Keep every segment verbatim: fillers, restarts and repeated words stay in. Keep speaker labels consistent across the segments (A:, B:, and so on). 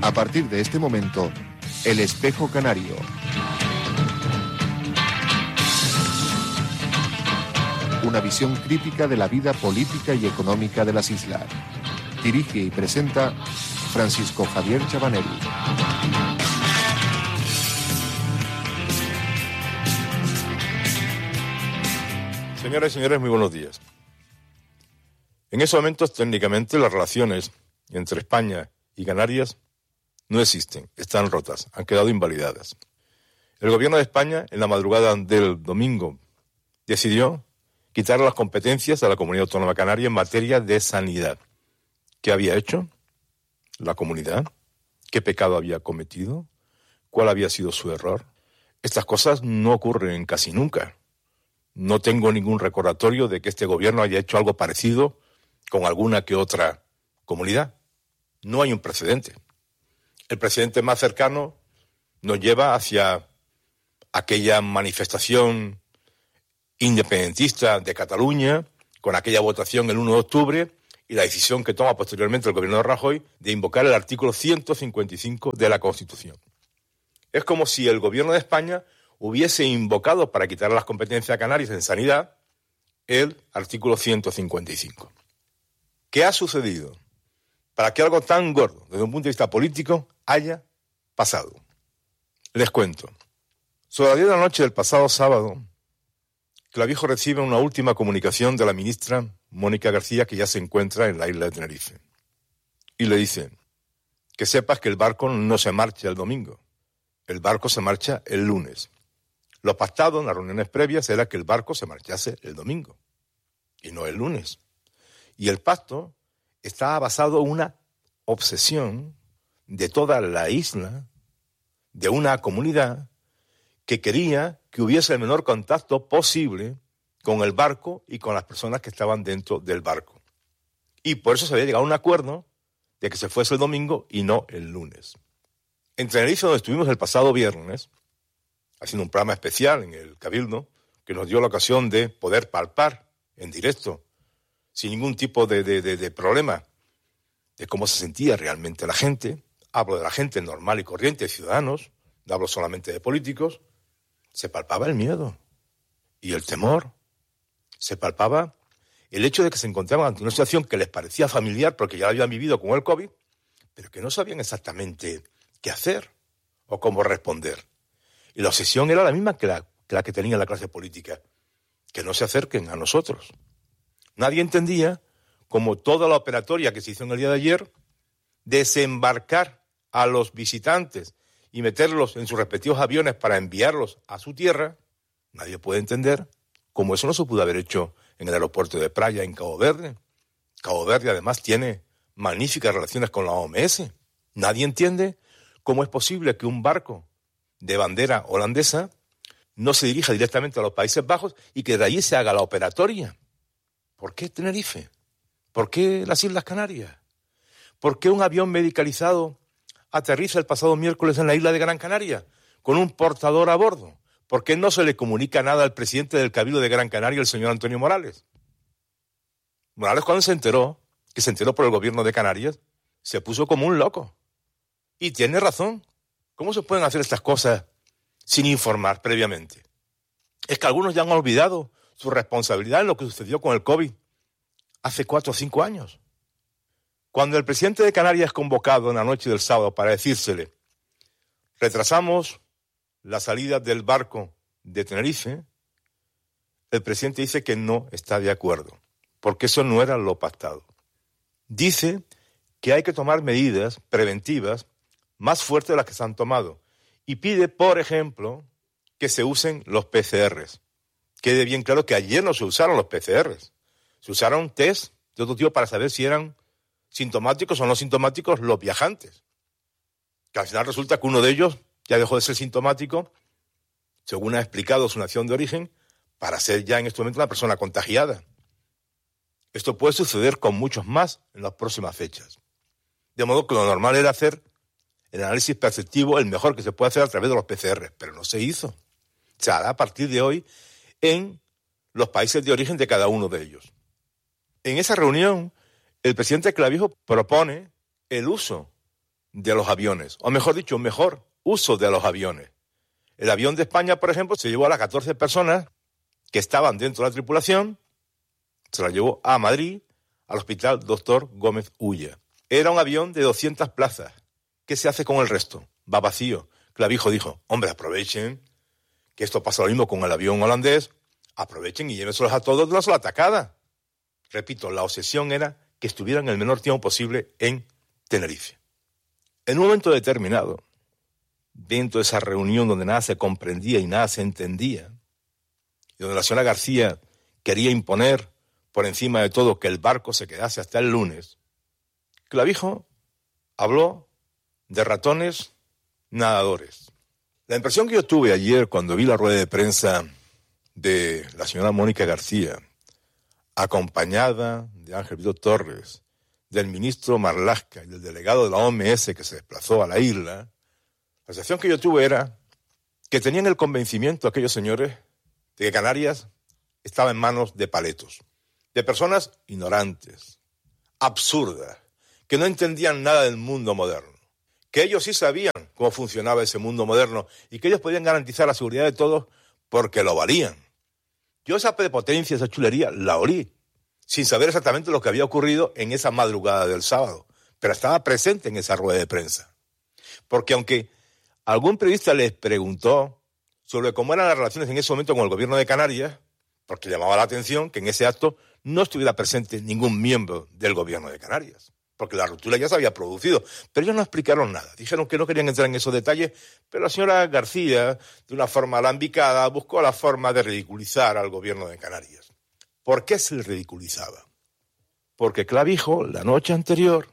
A: A partir de este momento, El Espejo Canario. Una visión crítica de la vida política y económica de las islas. Dirige y presenta Francisco Javier Chabanelli.
B: Señoras y señores, muy buenos días. En esos momentos, técnicamente, las relaciones entre España y Canarias no existen, están rotas, han quedado invalidadas. El gobierno de España, en la madrugada del domingo, decidió quitar las competencias a la Comunidad Autónoma Canaria en materia de sanidad. ¿Qué había hecho la comunidad? ¿Qué pecado había cometido? ¿Cuál había sido su error? Estas cosas no ocurren casi nunca. No tengo ningún recordatorio de que este gobierno haya hecho algo parecido con alguna que otra comunidad. No hay un precedente. El precedente más cercano nos lleva hacia aquella manifestación independentista de Cataluña, con aquella votación el uno de octubre y la decisión que toma posteriormente el gobierno de Rajoy de invocar el artículo ciento cincuenta y cinco de la Constitución. Es como si el gobierno de España hubiese invocado para quitar las competencias a Canarias en sanidad el artículo ciento cincuenta y cinco. ¿Qué ha sucedido para que algo tan gordo, desde un punto de vista político, haya pasado? Les cuento. Sobre las diez de la noche del pasado sábado, Clavijo recibe una última comunicación de la ministra Mónica García, que ya se encuentra en la isla de Tenerife. Y le dice que sepas que el barco no se marcha el domingo. El barco se marcha el lunes. Lo pactado en las reuniones previas era que el barco se marchase el domingo y no el lunes. Y el pacto estaba basado en una obsesión de toda la isla, de una comunidad que quería que hubiese el menor contacto posible con el barco y con las personas que estaban dentro del barco. Y por eso se había llegado a un acuerdo de que se fuese el domingo y no el lunes. En Tenerife, donde estuvimos el pasado viernes, haciendo un programa especial en el Cabildo, que nos dio la ocasión de poder palpar en directo, sin ningún tipo de, de, de, de problema, de cómo se sentía realmente la gente. Hablo de la gente normal y corriente, ciudadanos, no hablo solamente de políticos. Se palpaba el miedo y el temor. Se palpaba el hecho de que se encontraban ante una situación que les parecía familiar porque ya la habían vivido con el COVID, pero que no sabían exactamente qué hacer o cómo responder. Y la obsesión era la misma que la, que la que tenía la clase política, que no se acerquen a nosotros. Nadie entendía cómo toda la operatoria que se hizo en el día de ayer, desembarcar a los visitantes y meterlos en sus respectivos aviones para enviarlos a su tierra, nadie puede entender cómo eso no se pudo haber hecho en el aeropuerto de Praia, en Cabo Verde. Cabo Verde además tiene magníficas relaciones con la O M S. Nadie entiende cómo es posible que un barco de bandera holandesa no se dirija directamente a los Países Bajos y que de allí se haga la operatoria. ¿Por qué Tenerife? ¿Por qué las Islas Canarias? ¿Por qué un avión medicalizado aterriza el pasado miércoles en la isla de Gran Canaria con un portador a bordo? ¿Por qué no se le comunica nada al presidente del Cabildo de Gran Canaria, el señor Antonio Morales? Morales, cuando se enteró, que se enteró por el gobierno de Canarias, se puso como un loco. Y tiene razón. ¿Cómo se pueden hacer estas cosas sin informar previamente? Es que algunos ya han olvidado su responsabilidad en lo que sucedió con el COVID hace cuatro o cinco años. Cuando el presidente de Canarias es convocado en la noche del sábado para decírsele, retrasamos la salida del barco de Tenerife, el presidente dice que no está de acuerdo, porque eso no era lo pactado. Dice que hay que tomar medidas preventivas más fuertes de las que se han tomado y pide, por ejemplo, que se usen los P C Rs. Quede bien claro que ayer no se usaron los P C Rs. Se usaron test de otro tipo para saber si eran sintomáticos o no sintomáticos los viajantes. Que al final resulta que uno de ellos ya dejó de ser sintomático, según ha explicado su nación de origen, para ser ya en este momento una persona contagiada. Esto puede suceder con muchos más en las próximas fechas. De modo que lo normal era hacer el análisis perceptivo, el mejor que se puede hacer a través de los P C R, pero no se hizo. Se hará a partir de hoy en los países de origen de cada uno de ellos. En esa reunión, el presidente Clavijo propone el uso de los aviones, o mejor dicho, un mejor uso de los aviones. El avión de España, por ejemplo, se llevó a las catorce personas que estaban dentro de la tripulación, se las llevó a Madrid, al Hospital Doctor Gómez Ulla. Era un avión de doscientas plazas. ¿Qué se hace con el resto? Va vacío. Clavijo dijo, hombre, aprovechen, que esto pasa lo mismo con el avión holandés, aprovechen y llévenselos a todos de una sola atacada. Repito, la obsesión era que estuvieran el menor tiempo posible en Tenerife. En un momento determinado, dentro de esa reunión donde nada se comprendía y nada se entendía, y donde la señora García quería imponer por encima de todo que el barco se quedase hasta el lunes, Clavijo habló de ratones nadadores. La impresión que yo tuve ayer cuando vi la rueda de prensa de la señora Mónica García, acompañada de Ángel Víctor Torres, del ministro Marlaska y del delegado de la O M S que se desplazó a la isla, la sensación que yo tuve era que tenían el convencimiento aquellos señores de que Canarias estaba en manos de paletos, de personas ignorantes, absurdas, que no entendían nada del mundo moderno, que ellos sí sabían cómo funcionaba ese mundo moderno y que ellos podían garantizar la seguridad de todos porque lo valían. Yo esa prepotencia, esa chulería, la olí, sin saber exactamente lo que había ocurrido en esa madrugada del sábado, pero estaba presente en esa rueda de prensa. Porque aunque algún periodista les preguntó sobre cómo eran las relaciones en ese momento con el gobierno de Canarias, porque llamaba la atención que en ese acto no estuviera presente ningún miembro del gobierno de Canarias, porque la ruptura ya se había producido, pero ellos no explicaron nada. Dijeron que no querían entrar en esos detalles, pero la señora García, de una forma alambicada, buscó la forma de ridiculizar al gobierno de Canarias. ¿Por qué se le ridiculizaba? Porque Clavijo, la noche anterior,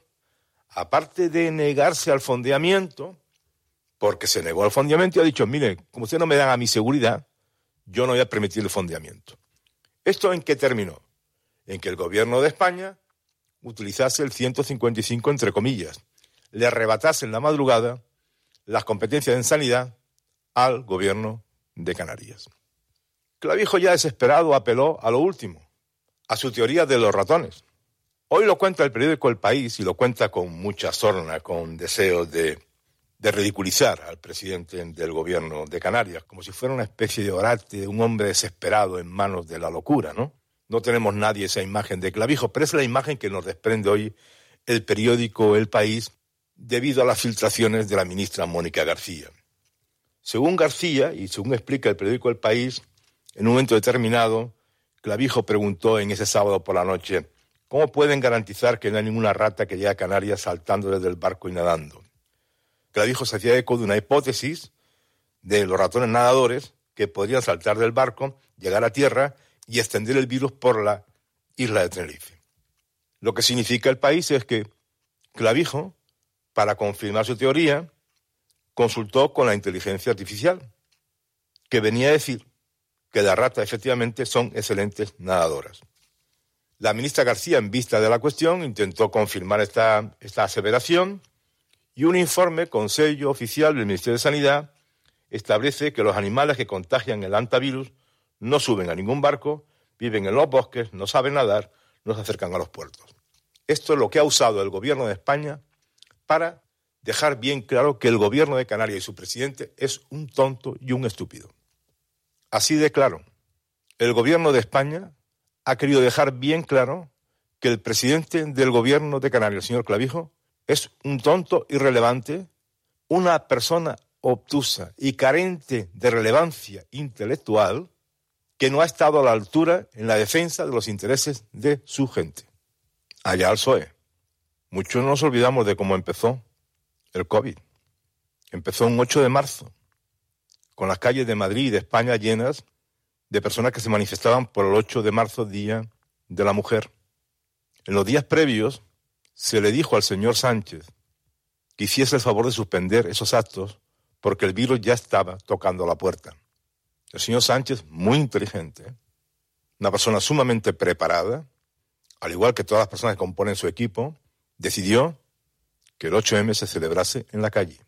B: aparte de negarse al fondeamiento, porque se negó al fondeamiento y ha dicho, mire, como ustedes no me dan a mi seguridad, yo no voy a permitir el fondeamiento. ¿Esto en qué terminó? En que el gobierno de España utilizase el ciento cincuenta y cinco, entre comillas, le arrebatase en la madrugada las competencias en sanidad al gobierno de Canarias. Clavijo, ya desesperado, apeló a lo último, a su teoría de los ratones. Hoy lo cuenta el periódico El País y lo cuenta con mucha sorna, con deseos de, de ridiculizar al presidente del gobierno de Canarias, como si fuera una especie de orate, un hombre desesperado en manos de la locura, ¿no? No tenemos nadie esa imagen de Clavijo, pero es la imagen que nos desprende hoy el periódico El País debido a las filtraciones de la ministra Mónica García. Según García, y según explica el periódico El País, en un momento determinado, Clavijo preguntó en ese sábado por la noche, ¿cómo pueden garantizar que no hay ninguna rata que llegue a Canarias saltando desde el barco y nadando? Clavijo se hacía eco de una hipótesis de los ratones nadadores que podrían saltar del barco, llegar a tierra y extender el virus por la isla de Tenerife. Lo que significa El País es que Clavijo, para confirmar su teoría, consultó con la inteligencia artificial, que venía a decir que las ratas efectivamente son excelentes nadadoras. La ministra García, en vista de la cuestión, intentó confirmar esta, esta aseveración y un informe con sello oficial del Ministerio de Sanidad establece que los animales que contagian el hantavirus no suben a ningún barco, viven en los bosques, no saben nadar, no se acercan a los puertos. Esto es lo que ha usado el gobierno de España para dejar bien claro que el gobierno de Canarias y su presidente es un tonto y un estúpido. Así de claro, el gobierno de España ha querido dejar bien claro que el presidente del gobierno de Canarias, el señor Clavijo, es un tonto irrelevante, una persona obtusa y carente de relevancia intelectual que no ha estado a la altura en la defensa de los intereses de su gente. Allá al P S O E. Muchos no nos olvidamos de cómo empezó el COVID. Empezó un ocho de marzo, con las calles de Madrid y de España llenas de personas que se manifestaban por el ocho de marzo, Día de la Mujer. En los días previos se le dijo al señor Sánchez que hiciese el favor de suspender esos actos porque el virus ya estaba tocando la puerta. El señor Sánchez, muy inteligente, una persona sumamente preparada, al igual que todas las personas que componen su equipo, decidió que el ocho eme se celebrase en la calle.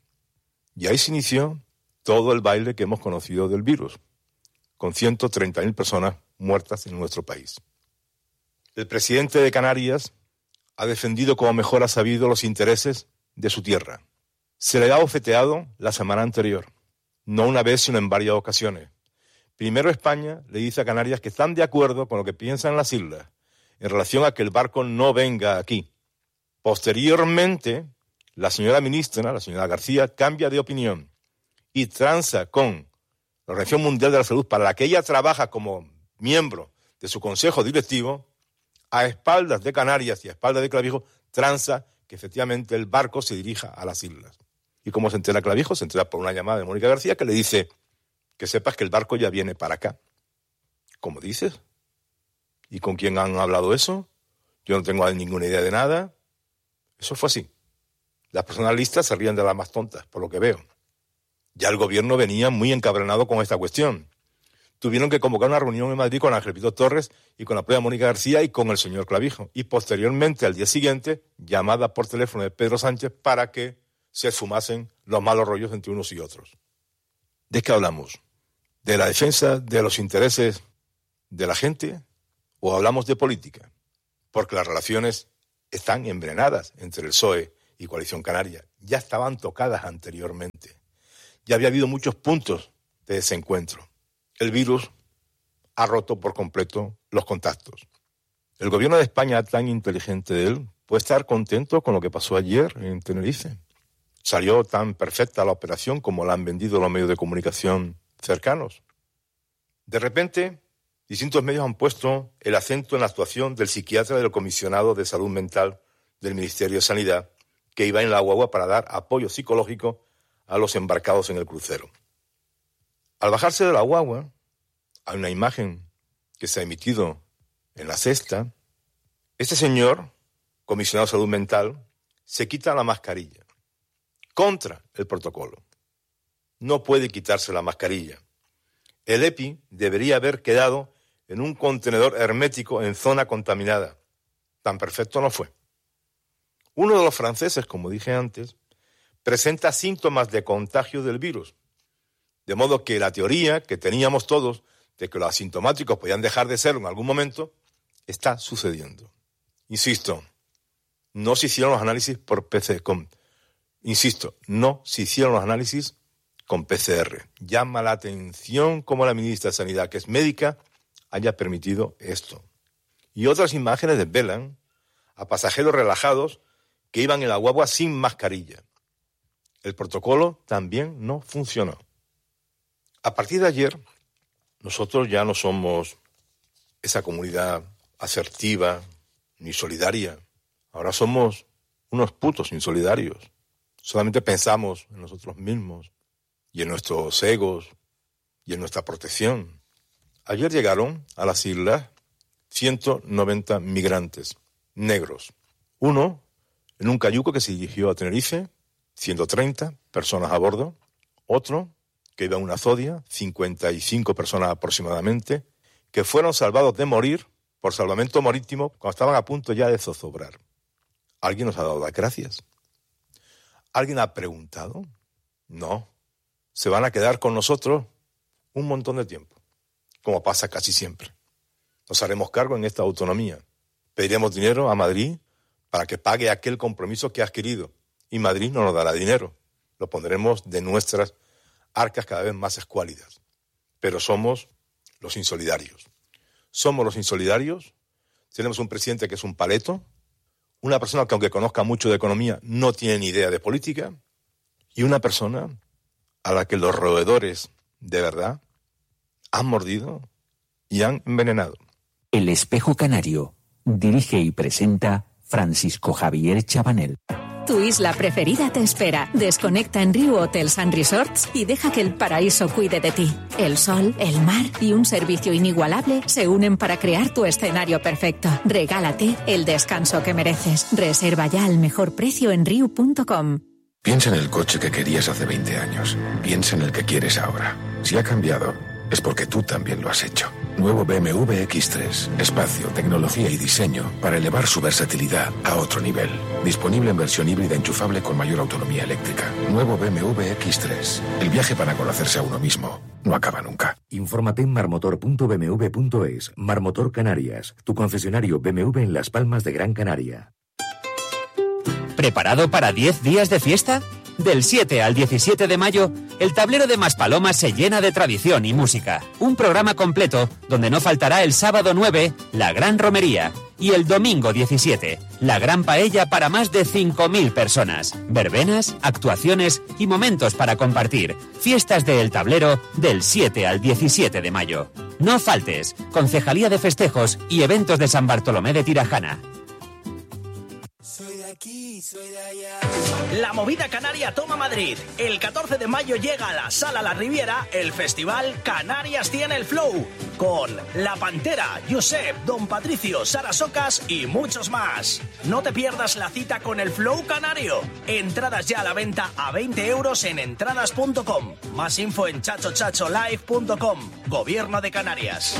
B: Y ahí se inició todo el baile que hemos conocido del virus, con ciento treinta mil personas muertas en nuestro país. El presidente de Canarias ha defendido como mejor ha sabido los intereses de su tierra. Se le ha bofeteado la semana anterior, no una vez, sino en varias ocasiones. Primero España le dice a Canarias que están de acuerdo con lo que piensan las islas en relación a que el barco no venga aquí. Posteriormente, la señora ministra, la señora García, cambia de opinión y transa con la Organización Mundial de la Salud, para la que ella trabaja como miembro de su consejo directivo, a espaldas de Canarias y a espaldas de Clavijo, transa que efectivamente el barco se dirija a las islas. ¿Y cómo se entera Clavijo? Se entera por una llamada de Mónica García que le dice que sepas que el barco ya viene para acá. ¿Cómo dices? ¿Y con quién han hablado eso? Yo no tengo ninguna idea de nada. Eso fue así. Las personas listas se ríen de las más tontas, por lo que veo. Ya el gobierno venía muy encabronado con esta cuestión. Tuvieron que convocar una reunión en Madrid con Ángel Pito Torres y con la propia Mónica García y con el señor Clavijo. Y posteriormente, al día siguiente, llamada por teléfono de Pedro Sánchez para que se esfumasen los malos rollos entre unos y otros. ¿De qué hablamos? ¿De la defensa de los intereses de la gente o hablamos de política? Porque las relaciones están envenenadas entre el P S O E y Coalición Canaria. Ya estaban tocadas anteriormente. Ya había habido muchos puntos de desencuentro. El virus ha roto por completo los contactos. El gobierno de España, tan inteligente de él, puede estar contento con lo que pasó ayer en Tenerife. Salió tan perfecta la operación como la han vendido los medios de comunicación cercanos. De repente, distintos medios han puesto el acento en la actuación del psiquiatra del comisionado de salud mental del Ministerio de Sanidad, que iba en la guagua para dar apoyo psicológico a los embarcados en el crucero. Al bajarse de la guagua, hay una imagen que se ha emitido en La Sexta. Este señor, comisionado de salud mental, se quita la mascarilla. Contra el protocolo. No puede quitarse la mascarilla. El EPI debería haber quedado en un contenedor hermético en zona contaminada. Tan perfecto no fue. Uno de los franceses, como dije antes, presenta síntomas de contagio del virus. De modo que la teoría que teníamos todos de que los asintomáticos podían dejar de serlo en algún momento, está sucediendo. Insisto, no se hicieron los análisis por P C R. Insisto, no se hicieron los análisis con P C R. Llama la atención cómo la ministra de Sanidad, que es médica, haya permitido esto. Y otras imágenes desvelan a pasajeros relajados que iban en la guagua sin mascarilla. El protocolo también no funcionó. A partir de ayer, nosotros ya no somos esa comunidad asertiva ni solidaria. Ahora somos unos putos insolidarios. Solamente pensamos en nosotros mismos y en nuestros egos y en nuestra protección. Ayer llegaron a las islas ciento noventa migrantes negros. Uno en un cayuco que se dirigió a Tenerife, ciento treinta personas a bordo. Otro que iba en una zodia, cincuenta y cinco personas aproximadamente, que fueron salvados de morir por salvamento marítimo cuando estaban a punto ya de zozobrar. ¿Alguien nos ha dado las gracias? ¿Alguien ha preguntado? No. Se van a quedar con nosotros un montón de tiempo, como pasa casi siempre. Nos haremos cargo en esta autonomía. Pediremos dinero a Madrid para que pague aquel compromiso que ha adquirido. Y Madrid no nos dará dinero. Lo pondremos de nuestras arcas cada vez más escuálidas. Pero somos los insolidarios. Somos los insolidarios. Tenemos un presidente que es un paleto, una persona que aunque conozca mucho de economía no tiene ni idea de política, y una persona a la que los roedores de verdad han mordido y han envenenado.
C: El Espejo Canario. Dirige y presenta Francisco Javier Chabanel.
D: Tu isla preferida te espera. Desconecta en Riu Hotels and Resorts y deja que el paraíso cuide de ti. El sol, el mar y un servicio inigualable se unen para crear tu escenario perfecto. Regálate el descanso que mereces. Reserva ya al mejor precio en riu punto com.
E: Piensa en el coche que querías hace veinte años. Piensa en el que quieres ahora. Si ha cambiado, es porque tú también lo has hecho. Nuevo B M W X tres. Espacio, tecnología y diseño para elevar su versatilidad a otro nivel. Disponible en versión híbrida enchufable con mayor autonomía eléctrica. Nuevo B M W X tres. El viaje para conocerse a uno mismo no acaba nunca.
F: Infórmate en marmotor punto b m w punto es. Marmotor Canarias, tu concesionario B M W en Las Palmas de Gran Canaria.
G: ¿Preparado para diez días de fiesta?
C: Del siete al diecisiete de mayo, el tablero de Maspalomas se llena de tradición y música. Un programa completo donde no faltará el sábado nueve, la Gran Romería, y el domingo diecisiete, la Gran Paella para más de cinco mil personas. Verbenas, actuaciones y momentos para compartir. Fiestas de El Tablero del siete al diecisiete de mayo. No faltes. Concejalía de Festejos y Eventos de San Bartolomé de Tirajana.
G: Soy de aquí, soy de allá.
H: La movida canaria toma Madrid. El catorce de mayo llega a la Sala La Riviera el festival Canarias tiene el flow, con La Pantera, Josep, Don Patricio, Sara Socas y muchos más. No te pierdas la cita con el flow canario. Entradas ya a la venta a veinte euros en entradas punto com. Más info en chacho chacho live punto com. Gobierno de Canarias.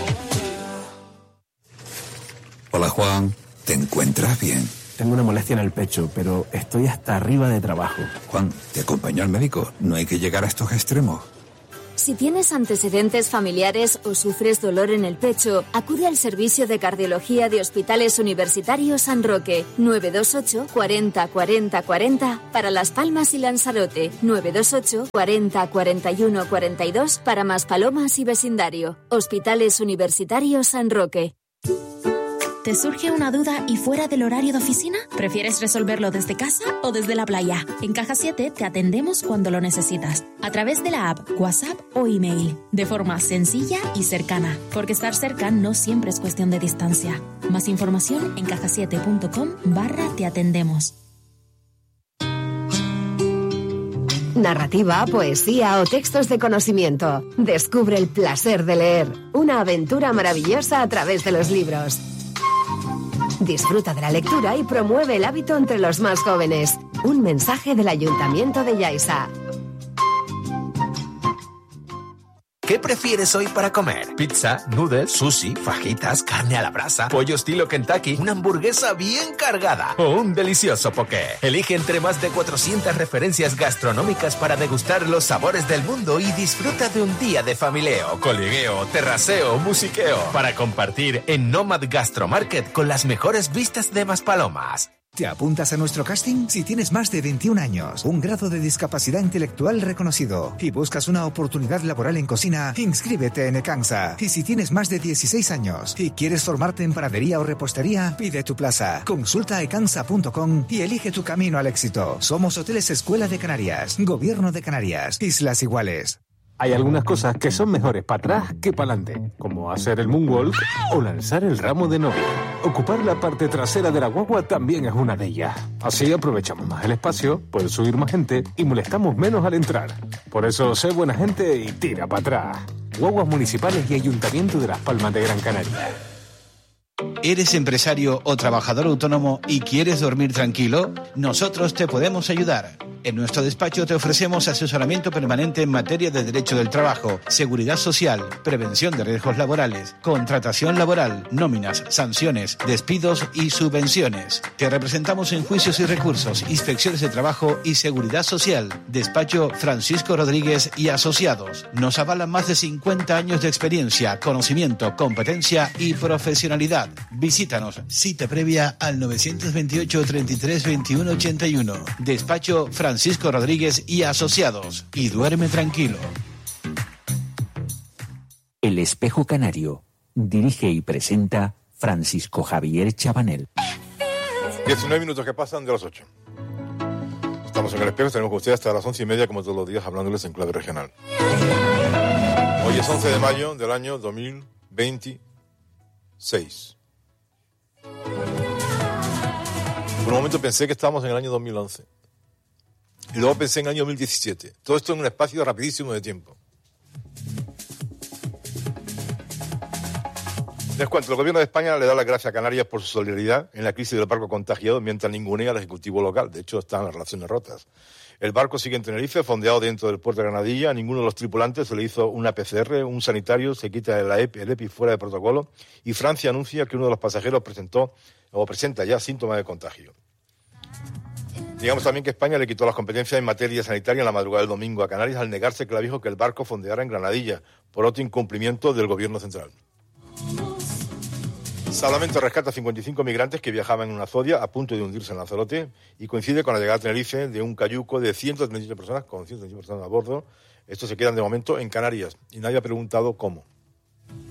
I: Hola Juan, ¿te encuentras bien?
J: Tengo una molestia en el pecho, pero estoy hasta arriba de trabajo.
I: Juan, ¿te acompaño al médico? No hay que llegar a estos extremos.
K: Si tienes antecedentes familiares o sufres dolor en el pecho, acude al servicio de cardiología de Hospitales Universitarios San Roque. nueve dos ocho, cuarenta, cuarenta, cuarenta para Las Palmas y Lanzarote. nueve dos ocho, cuarenta, cuarenta y uno, cuarenta y dos para Maspalomas y vecindario. Hospitales Universitarios San Roque.
L: ¿Te surge una duda y fuera del horario de oficina? ¿Prefieres resolverlo desde casa o desde la playa? En Caja siete te atendemos cuando lo necesitas, a través de la app, WhatsApp o email, de forma sencilla y cercana, porque estar cerca no siempre es cuestión de distancia. Más información en caja siete punto com barra te atendemos.
M: Narrativa, poesía o textos de conocimiento. Descubre el placer de leer. Una aventura maravillosa a través de los libros. Disfruta de la lectura y promueve el hábito entre los más jóvenes. Un mensaje del Ayuntamiento de Yaiza.
N: ¿Qué prefieres hoy para comer? ¿Pizza, noodles, sushi, fajitas, carne a la brasa, pollo estilo Kentucky, una hamburguesa bien cargada o un delicioso poké? Elige entre más de cuatrocientas referencias gastronómicas para degustar los sabores del mundo y disfruta de un día de familieo, coligueo, terraceo, musiqueo para compartir en Nomad Gastromarket con las mejores vistas de Maspalomas.
O: ¿Te apuntas a nuestro casting? Si tienes más de veintiún años, un grado de discapacidad intelectual reconocido y buscas una oportunidad laboral en cocina, inscríbete en Ecansa. Y si tienes más de dieciséis años y quieres formarte en panadería o repostería, pide tu plaza. Consulta ecansa punto com y elige tu camino al éxito. Somos Hoteles Escuela de Canarias, Gobierno de Canarias, Islas Iguales.
J: Hay algunas cosas que son mejores para atrás que para adelante, como hacer el moonwalk o lanzar el ramo de novia. Ocupar la parte trasera de la guagua también es una de ellas. Así aprovechamos más el espacio, puede subir más gente y molestamos menos al entrar. Por eso, sé buena gente y tira para atrás. Guaguas municipales y Ayuntamiento de Las Palmas de Gran Canaria.
P: ¿Eres empresario o trabajador autónomo y quieres dormir tranquilo? Nosotros te podemos ayudar. En nuestro despacho te ofrecemos asesoramiento permanente en materia de derecho del trabajo, seguridad social, prevención de riesgos laborales, contratación laboral, nóminas, sanciones, despidos y subvenciones. Te representamos en juicios y recursos, inspecciones de trabajo y seguridad social. Despacho Francisco Rodríguez y Asociados. Nos avalan más de cincuenta años de experiencia, conocimiento, competencia y profesionalidad. Visítanos. Cita previa al nueve dos ocho, treinta y tres, veintiuno, ochenta y uno. Despacho Francisco Rodríguez y Asociados. Y duerme tranquilo.
C: El Espejo Canario. Dirige y presenta Francisco Javier Chabanel.
B: diecinueve minutos que pasan de las ocho. Estamos en El Espejo, tenemos con ustedes hasta las once y media, como todos los días, hablándoles en clave regional. Hoy es once de mayo del año dos mil veintiséis. Por un momento pensé que estábamos en el año dos mil once. Y luego pensé en el año dos mil diecisiete. Todo esto en un espacio rapidísimo de tiempo. Les cuento, el gobierno de España le da las gracias a Canarias por su solidaridad en la crisis del barco contagiado mientras ningunea al Ejecutivo local. De hecho, están las relaciones rotas. El barco sigue en Tenerife, fondeado dentro del puerto de Granadilla. A ninguno de los tripulantes se le hizo una P C R, un sanitario se quita el E P I, el E P I fuera de protocolo. Y Francia anuncia que uno de los pasajeros presentó o presenta ya síntomas de contagio. Digamos también que España le quitó las competencias en materia sanitaria en la madrugada del domingo a Canarias al negarse que le dijo que el barco fondeara en Granadilla por otro incumplimiento del gobierno central. Salvamento rescata cincuenta y cinco migrantes que viajaban en una zodia a punto de hundirse en Lanzarote y coincide con la llegada a Tenerife de un cayuco de ciento treinta y siete personas, con ciento treinta y siete personas a bordo. Estos se quedan de momento en Canarias y nadie ha preguntado cómo.